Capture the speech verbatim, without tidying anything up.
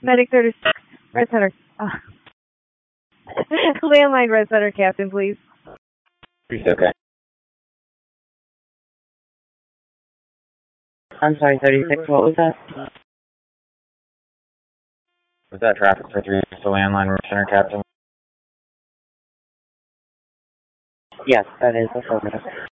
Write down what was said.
Medic thirty-six, Red Center. Uh, landline Red Center, Captain, please. Okay. I'm sorry, thirty-six, what was that? Was that traffic for three, the landline Red Center, Captain? Yes, that is affirmative.